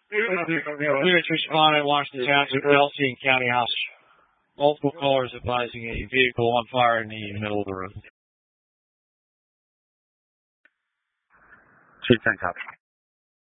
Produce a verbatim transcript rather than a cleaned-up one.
Clearance responded, Washington Township, Kelsey, and County House. Multiple callers advising a vehicle on fire in the middle of the road. Chief ten copy.